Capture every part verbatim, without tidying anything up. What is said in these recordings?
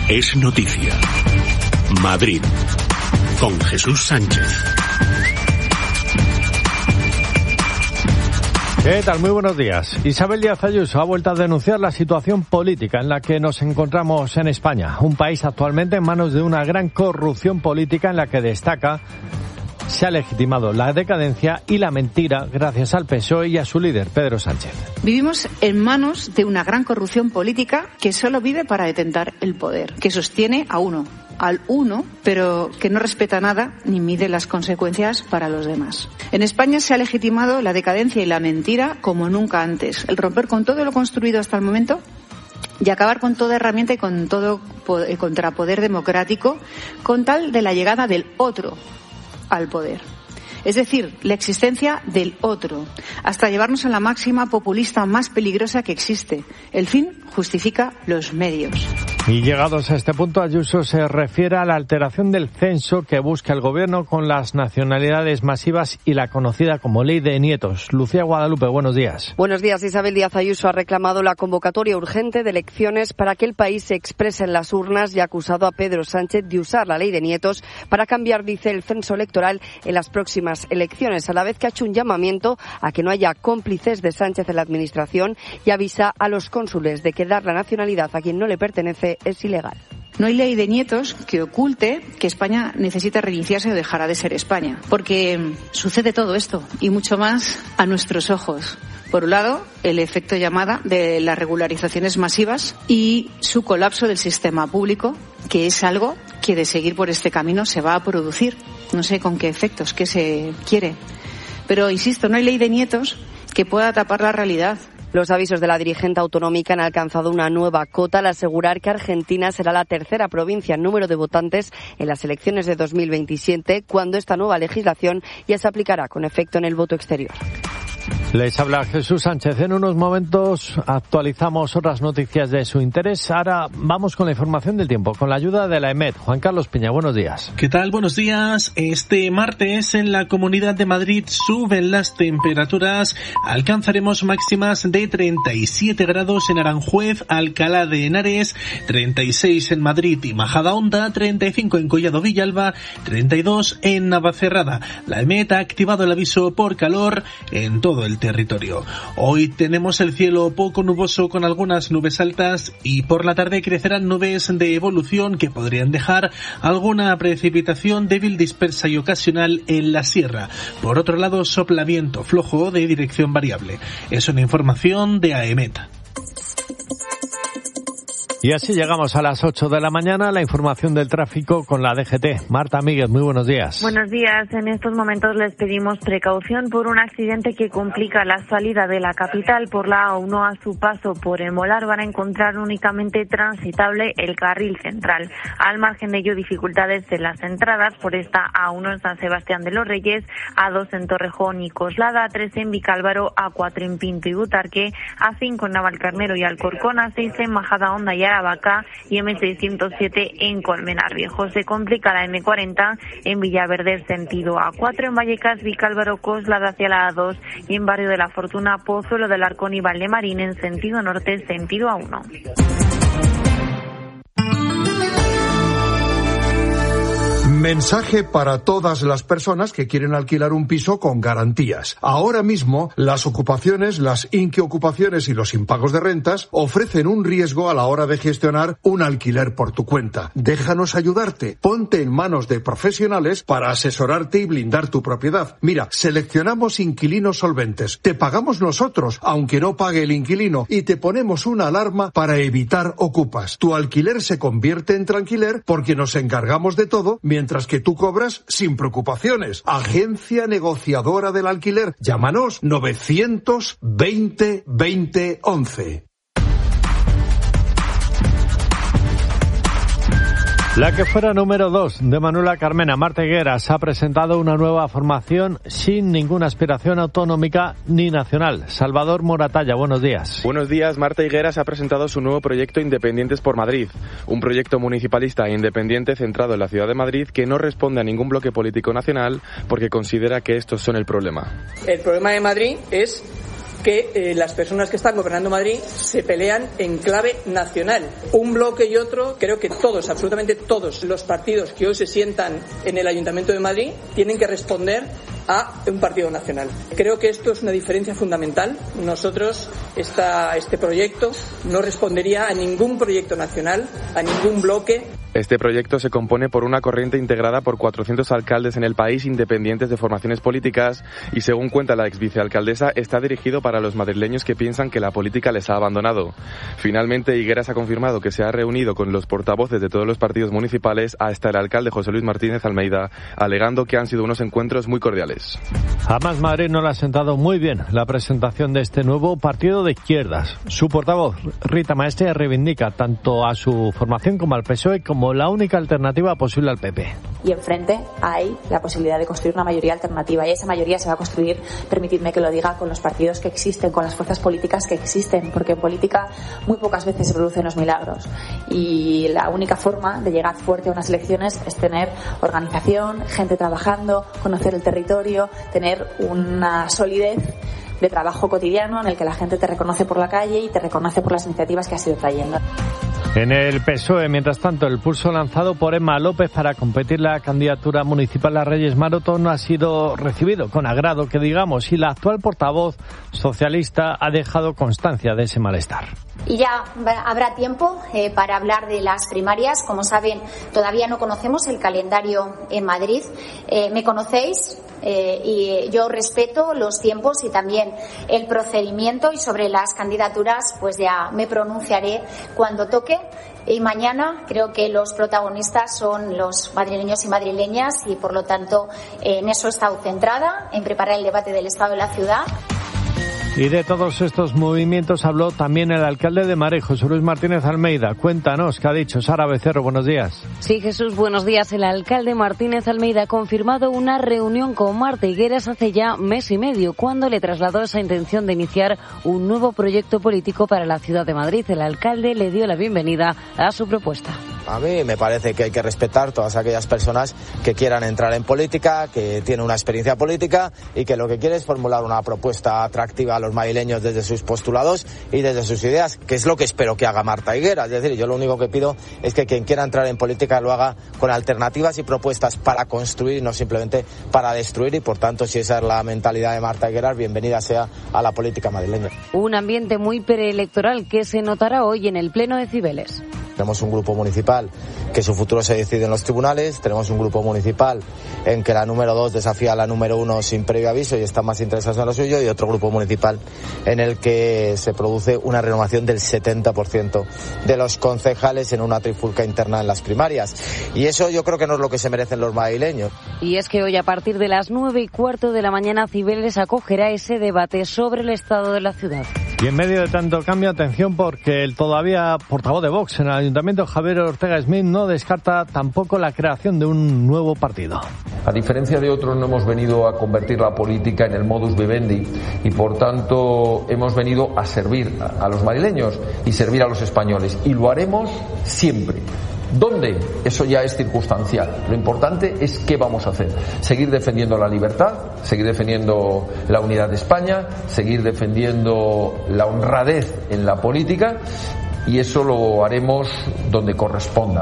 es noticia. Madrid, con Jesús Sánchez. ¿Qué tal? Muy buenos días. Isabel Díaz Ayuso ha vuelto a denunciar la situación política en la que nos encontramos en España. Un país actualmente en manos de una gran corrupción política en la que destaca se ha legitimado la decadencia y la mentira gracias al P S O E y a su líder, Pedro Sánchez. Vivimos en manos de una gran corrupción política que solo vive para detentar el poder, que sostiene a uno, al uno, pero que no respeta nada ni mide las consecuencias para los demás. En España se ha legitimado la decadencia y la mentira como nunca antes. El romper con todo lo construido hasta el momento y acabar con toda herramienta y con todo contrapoder democrático con tal de la llegada del otro al poder. Es decir, la existencia del otro, hasta llevarnos a la máxima populista más peligrosa que existe. El fin justifica los medios. Y llegados a este punto, Ayuso se refiere a la alteración del censo que busca el Gobierno con las nacionalidades masivas y la conocida como Ley de Nietos. Lucía Guadalupe, buenos días. Buenos días. Isabel Díaz Ayuso ha reclamado la convocatoria urgente de elecciones para que el país se exprese en las urnas y ha acusado a Pedro Sánchez de usar la Ley de Nietos para cambiar, dice, el censo electoral en las próximas elecciones, a la vez que ha hecho un llamamiento a que no haya cómplices de Sánchez en la Administración y avisa a los cónsules de que dar la nacionalidad a quien no le pertenece es ilegal. No hay ley de nietos que oculte que España necesita reiniciarse o dejará de ser España, porque sucede todo esto y mucho más a nuestros ojos. Por un lado, el efecto llamada de las regularizaciones masivas y su colapso del sistema público, que es algo que de seguir por este camino se va a producir. No sé con qué efectos, qué se quiere. Pero, insisto, no hay ley de nietos que pueda tapar la realidad. Los avisos de la dirigente autonómica han alcanzado una nueva cota al asegurar que Argentina será la tercera provincia en número de votantes en las elecciones de dos mil veintisiete, cuando esta nueva legislación ya se aplicará con efecto en el voto exterior. Les habla Jesús Sánchez. En unos momentos actualizamos otras noticias de su interés. Ahora vamos con la información del tiempo, con la ayuda de la EMET. Juan Carlos Piña, buenos días. ¿Qué tal? Buenos días. Este martes en la Comunidad de Madrid suben las temperaturas. Alcanzaremos máximas de treinta y siete grados en Aranjuez, Alcalá de Henares, treinta y seis en Madrid y Majadahonda, treinta y cinco en Collado Villalba, treinta y dos en Navacerrada. La EMET ha activado el aviso por calor en todo el territorio. Hoy tenemos el cielo poco nuboso con algunas nubes altas y por la tarde crecerán nubes de evolución que podrían dejar alguna precipitación débil, dispersa y ocasional en la sierra. Por otro lado, sopla viento flojo de dirección variable. Es una información de AEMET. Y así llegamos a las ocho de la mañana, la información del tráfico con la D G T. Marta Míguez, muy buenos días. Buenos días. En estos momentos les pedimos precaución por un accidente que complica la salida de la capital por la A uno. A su paso por el Molar van a encontrar únicamente transitable el carril central. Al margen de ello, dificultades en las entradas por esta A uno en San Sebastián de los Reyes, A dos en Torrejón y Coslada, A tres en Vicálvaro, A cuatro en Pinto y Butarque, A cinco en Navalcarnero y Alcorcón, A seis en Majadahonda y Aravaca y eme seiscientos siete en Colmenar Viejo. Se complica la eme cuarenta en Villaverde sentido A cuatro, en Vallecas, Vicálvaro, Coslada hacia la A dos y en Barrio de la Fortuna, Pozuelo del Arcón y Valdemarín en sentido norte, sentido A uno. Mensaje para todas las personas que quieren alquilar un piso con garantías. Ahora mismo, las ocupaciones, las inquiocupaciones y los impagos de rentas ofrecen un riesgo a la hora de gestionar un alquiler por tu cuenta. Déjanos ayudarte. Ponte en manos de profesionales para asesorarte y blindar tu propiedad. Mira, seleccionamos inquilinos solventes. Te pagamos nosotros, aunque no pague el inquilino, y te ponemos una alarma para evitar ocupas. Tu alquiler se convierte en tranquiler porque nos encargamos de todo mientras Mientras que tú cobras sin preocupaciones. Agencia negociadora del alquiler. Llámanos novecientos veinte veinte once. La que fuera número dos de Manuela Carmena, Marta Higueras, ha presentado una nueva formación sin ninguna aspiración autonómica ni nacional. Salvador Moratalla, buenos días. Buenos días. Marta Higueras ha presentado su nuevo proyecto Independientes por Madrid, un proyecto municipalista e independiente centrado en la ciudad de Madrid que no responde a ningún bloque político nacional porque considera que estos son el problema. El problema de Madrid es que eh, las personas que están gobernando Madrid se pelean en clave nacional. Un bloque y otro, creo que todos, absolutamente todos los partidos que hoy se sientan en el Ayuntamiento de Madrid tienen que responder a un partido nacional. Creo que esto es una diferencia fundamental. Nosotros, esta, este proyecto no respondería a ningún proyecto nacional, a ningún bloque. Este proyecto se compone por una corriente integrada por cuatrocientos alcaldes en el país independientes de formaciones políticas y, según cuenta la ex vicealcaldesa, está dirigido para los madrileños que piensan que la política les ha abandonado. Finalmente, Higueras ha confirmado que se ha reunido con los portavoces de todos los partidos municipales, hasta el alcalde José Luis Martínez Almeida, alegando que han sido unos encuentros muy cordiales. A Más Madrid no le ha sentado muy bien la presentación de este nuevo partido de izquierdas. Su portavoz, Rita Maestre, reivindica tanto a su formación como al P S O E como como la única alternativa posible al P P. Y enfrente hay la posibilidad de construir una mayoría alternativa, y esa mayoría se va a construir, permitidme que lo diga, con los partidos que existen, con las fuerzas políticas que existen, porque en política muy pocas veces se producen los milagros, y la única forma de llegar fuerte a unas elecciones es tener organización, gente trabajando, conocer el territorio, tener una solidez de trabajo cotidiano en el que la gente te reconoce por la calle y te reconoce por las iniciativas que has ido trayendo. En el P S O E, mientras tanto, el pulso lanzado por Emma López para competir la candidatura municipal a Reyes Maroto no ha sido recibido con agrado, que digamos, y la actual portavoz socialista ha dejado constancia de ese malestar. Y ya habrá tiempo eh, para hablar de las primarias. Como saben, todavía no conocemos el calendario en Madrid. Eh, me conocéis eh, y yo respeto los tiempos y también el procedimiento, y sobre las candidaturas pues ya me pronunciaré cuando toque. Y mañana creo que los protagonistas son los madrileños y madrileñas, y por lo tanto eh, en eso he estado centrada, en preparar el debate del Estado de la ciudad. Y de todos estos movimientos habló también el alcalde de Madrid, José Luis Martínez Almeida. Cuéntanos, ¿qué ha dicho? Sara Becerro, buenos días. Sí, Jesús, buenos días. El alcalde Martínez Almeida ha confirmado una reunión con Marta Higueras hace ya mes y medio, cuando le trasladó esa intención de iniciar un nuevo proyecto político para la ciudad de Madrid. El alcalde le dio la bienvenida a su propuesta. A mí me parece que hay que respetar todas aquellas personas que quieran entrar en política, que tienen una experiencia política y que lo que quiere es formular una propuesta atractiva a los madrileños desde sus postulados y desde sus ideas, que es lo que espero que haga Marta Higueras. Es decir, yo lo único que pido es que quien quiera entrar en política lo haga con alternativas y propuestas para construir y no simplemente para destruir, y por tanto, si esa es la mentalidad de Marta Higueras, bienvenida sea a la política madrileña. Un ambiente muy preelectoral que se notará hoy en el Pleno de Cibeles. Tenemos un grupo municipal que su futuro se decide en los tribunales, tenemos un grupo municipal en que la número dos desafía a la número uno sin previo aviso y está más interesados en lo suyo, y otro grupo municipal en el que se produce una renovación del setenta por ciento de los concejales en una trifulca interna en las primarias. Y eso yo creo que no es lo que se merecen los madrileños. Y es que hoy, a partir de las nueve y cuarto de la mañana, Cibeles acogerá ese debate sobre el estado de la ciudad. Y en medio de tanto cambio, atención, porque el todavía portavoz de Vox en el Ayuntamiento, Javier Ortega Smith, no descarta tampoco la creación de un nuevo partido. A diferencia de otros, no hemos venido a convertir la política en el modus vivendi, y por tanto hemos venido a servir a los madrileños y servir a los españoles, y lo haremos siempre. ¿Dónde? Eso ya es circunstancial. Lo importante es qué vamos a hacer. Seguir defendiendo la libertad, seguir defendiendo la unidad de España, seguir defendiendo la honradez en la política, y eso lo haremos donde corresponda.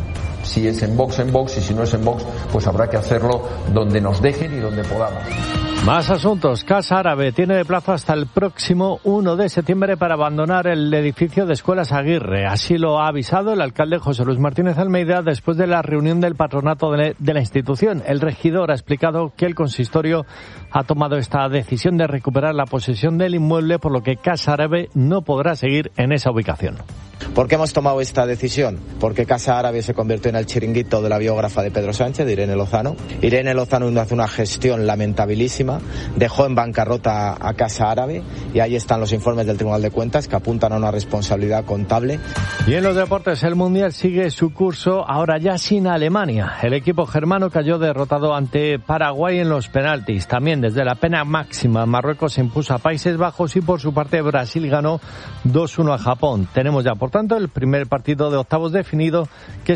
Si es en Vox, en Vox, y si no es en Vox, pues habrá que hacerlo donde nos dejen y donde podamos. Más asuntos. Casa Árabe tiene de plazo hasta el próximo uno de septiembre para abandonar el edificio de Escuelas Aguirre. Así lo ha avisado el alcalde José Luis Martínez Almeida después de la reunión del patronato de la institución. El regidor ha explicado que el consistorio ha tomado esta decisión de recuperar la posesión del inmueble, por lo que Casa Árabe no podrá seguir en esa ubicación. ¿Por qué hemos tomado esta decisión? Porque Casa Árabe se convirtió en el chiringuito de la biógrafa de Pedro Sánchez, de Irene Lozano. Irene Lozano hace una gestión lamentabilísima, dejó en bancarrota a Casa Árabe, y ahí están los informes del Tribunal de Cuentas que apuntan a una responsabilidad contable. Y en los deportes, el Mundial sigue su curso, ahora ya sin Alemania. El equipo germano cayó derrotado ante Paraguay en los penaltis. También desde la pena máxima, Marruecos se impuso a Países Bajos, y por su parte Brasil ganó dos uno a Japón. Tenemos ya, por tanto, el primer partido de octavos definido, que se jugará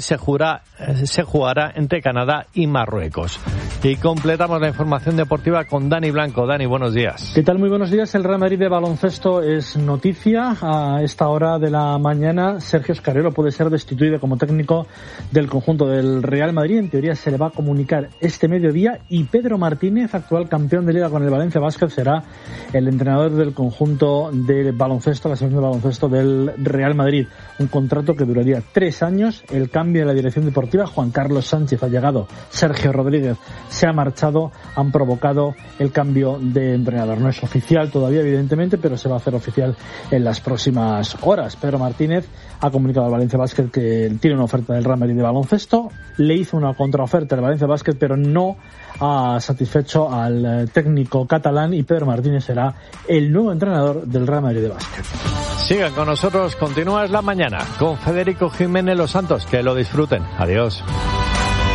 jugará, se jugará entre Canadá y Marruecos. Y completamos la información deportiva con Dani Blanco. Dani, buenos días. ¿Qué tal? Muy buenos días. El Real Madrid de baloncesto es noticia. A esta hora de la mañana, Sergio Escarero puede ser destituido como técnico del conjunto del Real Madrid. En teoría se le va a comunicar este mediodía y Pedro Martínez, actual campeón de Liga con el Valencia Basket, será el entrenador del conjunto de baloncesto, la selección de baloncesto del Real Madrid. Un contrato que duraría tres años. El cambio de la dirección deportiva, Juan Carlos Sánchez ha llegado, Sergio Rodríguez se ha marchado, han provocado el cambio de entrenador. No es oficial todavía, evidentemente, pero se va a hacer oficial en las próximas horas. Pedro Martínez ha comunicado al Valencia Basket que tiene una oferta del Real Madrid de baloncesto, le hizo una contraoferta al Valencia Basket, pero no ha satisfecho al técnico catalán y Pedro Martínez será el nuevo entrenador del Real Madrid de básquet. Sigan con nosotros, continúa la mañana con Federico Jiménez Los Santos, que lo disfruten. Adiós.